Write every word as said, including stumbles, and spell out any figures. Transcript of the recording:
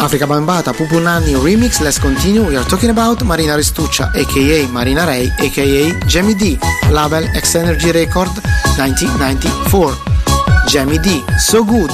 Africa Bambata, Pupu Nanni Remix, Let's Continue. We are talking about Marina Restuccia, aka Marina Ray, aka Jamie D, label X Energy Record nineteen ninety-four. Jamie D, So Good.